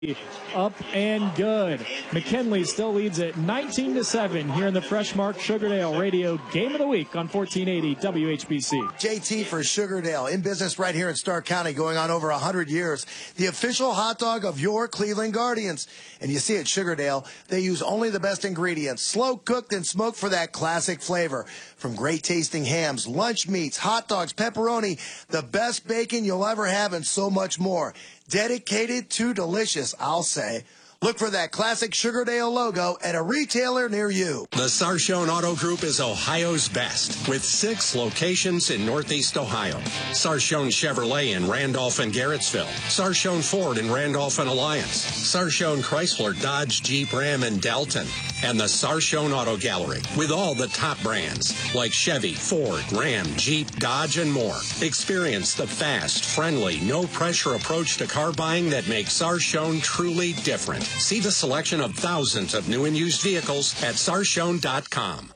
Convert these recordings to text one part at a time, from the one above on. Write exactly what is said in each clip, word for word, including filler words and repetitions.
up and good. McKinley still leads it nineteen to seven here in the Freshmark Sugardale Radio Game of the Week on fourteen eighty W H B C. J T for Sugardale, in business right here in Stark County, going on over one hundred years. The official hot dog of your Cleveland Guardians. And you see at Sugardale, they use only the best ingredients, slow cooked and smoked for that classic flavor. From great tasting hams, lunch meats, hot dogs, pepperoni, the best bacon you'll ever have, and so much more. Dedicated to delicious, I'll say. Look for that classic Sugardale logo at a retailer near you. The Sarshone Auto Group is Ohio's best, with six locations in Northeast Ohio. Sarshone Chevrolet in Randolph and Garrettsville. Sarshone Ford in Randolph and Alliance. Sarshone Chrysler, Dodge, Jeep, Ram, and Dalton. And the Sarshone Auto Gallery, with all the top brands, like Chevy, Ford, Ram, Jeep, Dodge, and more. Experience the fast, friendly, no-pressure approach to car buying that makes Sarshone truly different. See the selection of thousands of new and used vehicles at sarshone dot com.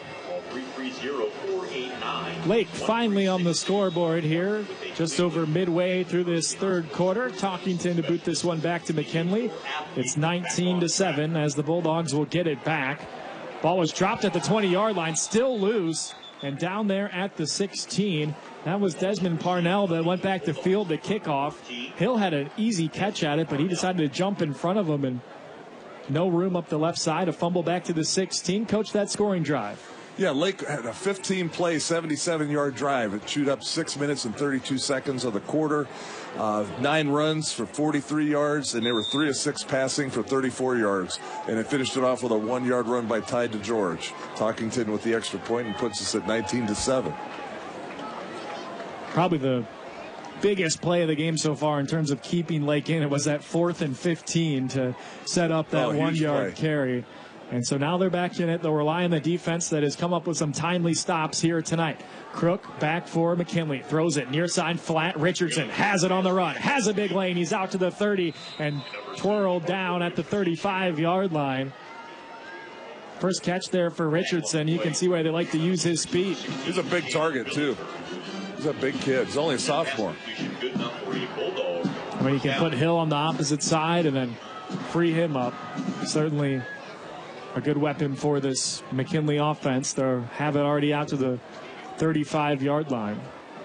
Lake finally on the scoreboard here, just over midway through this third quarter. Talkington to boot this one back to McKinley. It's nineteen to seven as the Bulldogs will get it back. Ball was dropped at the twenty-yard line, still loose, and down there at the sixteen. That was Desmond Parnell that went back to field the kickoff. Hill had an easy catch at it, but he decided to jump in front of him, and no room up the left side. A fumble back to the sixteen. Coach, that scoring drive. Yeah, Lake had a fifteen-play, seventy-seven-yard drive. It chewed up six minutes and thirty-two seconds of the quarter. Uh, nine runs for forty-three yards, and they were three of six passing for thirty-four yards. And it finished it off with a one-yard run by Ty DeGeorge. Talkington with the extra point and puts us at nineteen to seven. Probably the biggest play of the game so far in terms of keeping Lake in. It was that fourth and fifteen to set up that oh, one-yard carry. And so now they're back in it. They'll rely on the defense that has come up with some timely stops here tonight. Crook back for McKinley. Throws it near side flat. Richardson has it on the run. Has a big lane. He's out to the thirty and twirled down at the thirty-five-yard line. First catch there for Richardson. You can see why they like to use his speed. He's a big target, too. He's a big kid. He's only a sophomore. I mean, you can put Hill on the opposite side and then free him up. Certainly a good weapon for this McKinley offense. They have it already out to the thirty-five-yard line.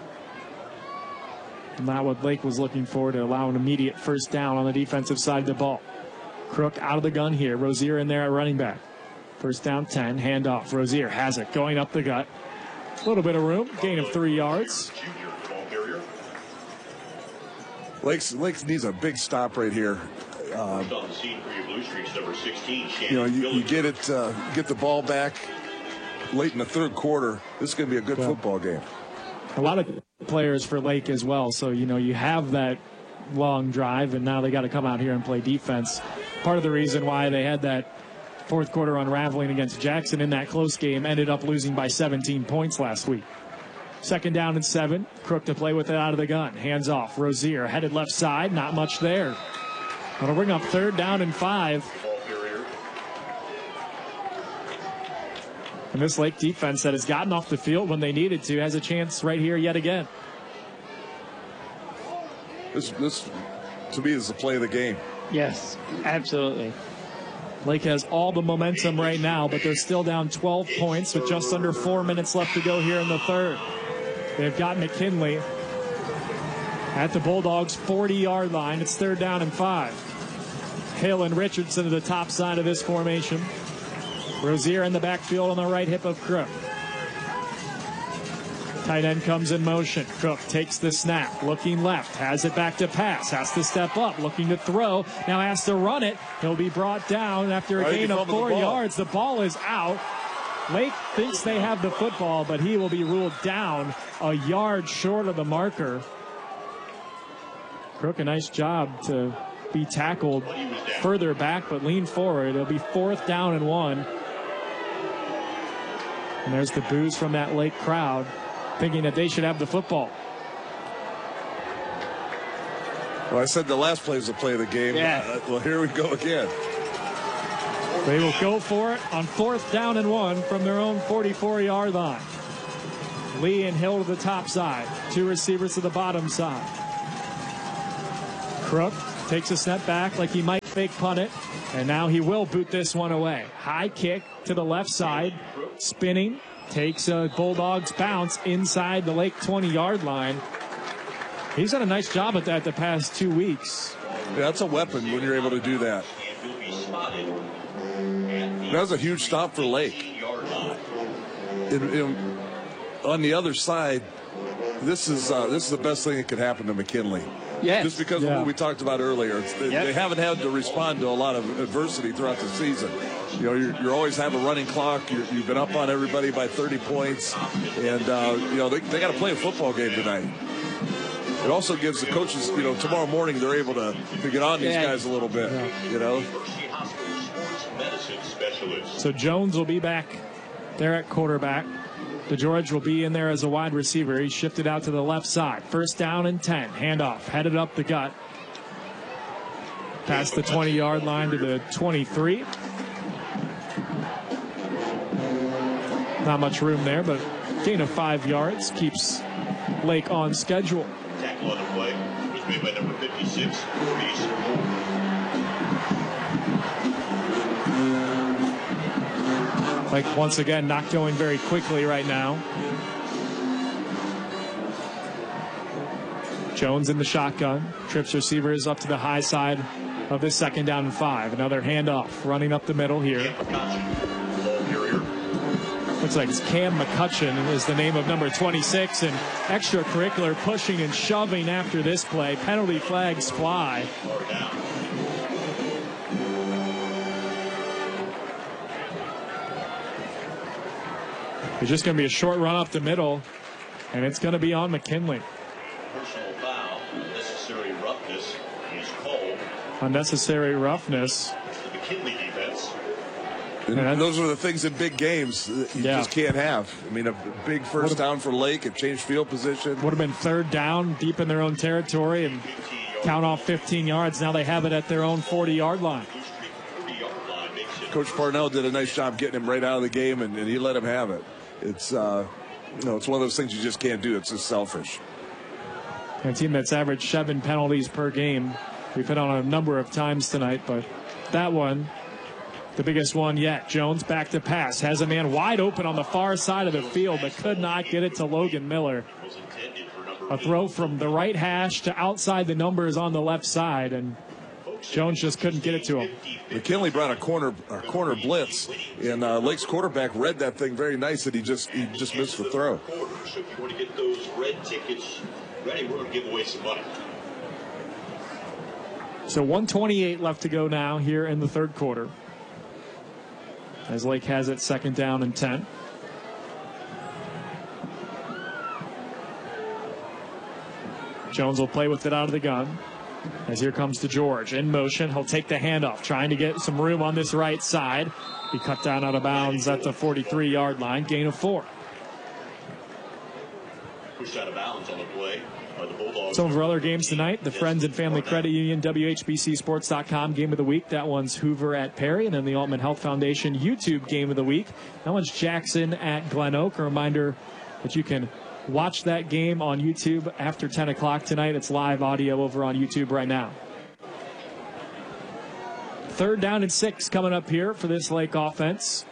And not what Lake was looking for, to allow an immediate first down on the defensive side of the ball. Crook out of the gun here. Rozier in there at running back. First down ten. Handoff. Rozier has it. Going up the gut. A little bit of room. Gain of three yards. Lakes, Lakes needs a big stop right here. Uh, you know, you, you get it, uh, get the ball back late in the third quarter. This is going to be a good yeah. football game. A lot of players for Lake as well. So, you know, you have that long drive, and now they got to come out here and play defense. Part of the reason why they had that fourth quarter unraveling against Jackson in that close game, ended up losing by seventeen points last week. Second down and seven. Crook to play with it out of the gun. Hands off. Rozier headed left side. Not much there. That'll bring up third down and five. And this Lake defense that has gotten off the field when they needed to has a chance right here yet again. This, this to me, is the play of the game. Yes, absolutely. Lake has all the momentum right now, but they're still down twelve points with just under four minutes left to go here in the third. They've got McKinley at the Bulldogs' forty-yard line. It's third down and five. Hill and Richardson to the top side of this formation. Rozier in the backfield on the right hip of Crook. Tight end comes in motion. Cook takes the snap, looking left, has it back to pass, has to step up, looking to throw, now has to run it. He'll be brought down after a right, gain of four the yards. The ball is out. Lake thinks they have the football, but he will be ruled down a yard short of the marker. Crook, a nice job to be tackled further back, but lean forward. It'll be fourth down and one. And there's the boos from that Lake crowd, thinking that they should have the football. Well, I said the last play was the play of the game. Yeah. Uh, well, here we go again. They will go for it on fourth down and one from their own forty-four-yard line. Lee and Hill to the top side. Two receivers to the bottom side. Crook takes a step back like he might fake punt it, and now he will boot this one away. High kick to the left side, spinning, takes a Bulldogs bounce inside the Lake twenty-yard line. He's done a nice job at that the past two weeks. Yeah, that's a weapon when you're able to do that. That was a huge stop for Lake. In, in, on the other side, this is uh, this is the best thing that could happen to McKinley. Yes. Just because yeah. of what we talked about earlier. They, yep. they haven't had to respond to a lot of adversity throughout the season. You know, you're, you're always have a running clock. You're, you've been up on everybody by thirty points. And, uh, you know, they, they got to play a football game tonight. It also gives the coaches, you know, tomorrow morning they're able to, to get on these yeah. guys a little bit, yeah. you know. So Jones will be back there at quarterback. DeGeorge will be in there as a wide receiver. He's shifted out to the left side. First down and ten. Handoff. Headed up the gut. Past the twenty-yard line to the twenty-three. Not much room there, but gain of five yards keeps Lake on schedule. Tackle on the play was made by number fifty-six, Reese. Like, once again, not going very quickly right now. Jones in the shotgun. Trips receivers up to the high side of this second down and five. Another handoff running up the middle here. Looks like it's Cam McCutcheon is the name of number twenty-six, and extracurricular pushing and shoving after this play. Penalty flags fly. It's just going to be a short run up the middle, and it's going to be on McKinley. Personal foul, unnecessary roughness is called. Unnecessary roughness. The McKinley defense. And those are the things in big games that you yeah. just can't have. I mean, a big first down for Lake, it changed field position. Would have been third down, deep in their own territory, and count off fifteen yards. Now they have it at their own forty-yard line. Coach Parnell did a nice job getting him right out of the game, and, and he let him have it. It's, uh, you know, it's one of those things you just can't do. It's just selfish. A team that's averaged seven penalties per game. We've hit on a number of times tonight, but that one, the biggest one yet. Jones back to pass. Has a man wide open on the far side of the field, but could not get it to Logan Miller. A throw from the right hash to outside the numbers on the left side, and Jones just couldn't get it to him. McKinley brought a corner a corner blitz, and uh, Lake's quarterback read that thing very nice, and he just he just missed the throw. So if you want to get those red tickets ready, we're going to give away some money. So one twenty-eight left to go now here in the third quarter, as Lake has it second down and ten. Jones will play with it out of the gun. As here comes DeGeorge in motion. He'll take the handoff, trying to get some room on this right side. He cut down out of bounds at the forty-three-yard line. Gain of four. Pushed out of bounds on the play by the Bulldogs. Some of our other games tonight, the Friends and Family Credit Union, W H B C Sports dot com Game of the Week. That one's Hoover at Perry. And then the Altman Health Foundation YouTube Game of the Week. That one's Jackson at Glen Oak. A reminder that you can watch that game on YouTube after ten o'clock tonight. It's live audio over on YouTube right now. Third down and six coming up here for this Lake offense.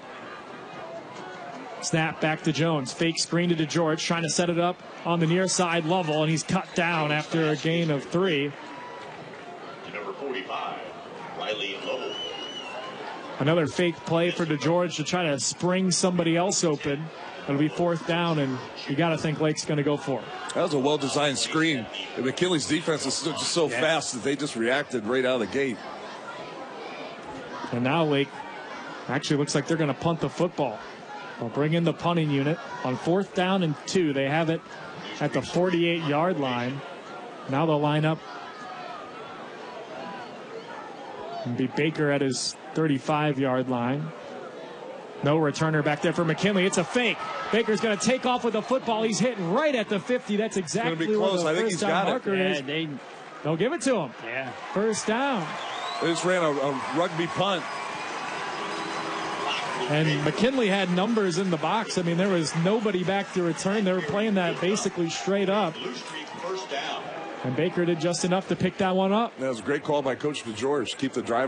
Snap back to Jones. Fake screen to DeGeorge, trying to set it up on the near side level, and he's cut down after a gain of three. Number forty-five, Riley Lovell. Another fake play for DeGeorge to try to spring somebody else open. It'll be fourth down, and you got to think Lake's going to go for it. That was a well-designed screen. And McKinley's defense is just so yeah. fast that they just reacted right out of the gate. And now Lake actually looks like they're going to punt the football. They'll bring in the punting unit on fourth down and two. They have it at the forty-eight-yard line. Now they'll line up and be Baker at his thirty-five-yard line. No returner back there for McKinley. It's a fake. Baker's going to take off with the football. He's hitting right at the fifty. That's exactly where the I think first he's down got marker it. is. Yeah, they, They'll give it to him. Yeah. First down. They just ran a, a rugby punt. And McKinley had numbers in the box. I mean, there was nobody back to return. They were playing that basically straight up. First down. And Baker did just enough to pick that one up. That was a great call by Coach DeGeorge. Keep the drive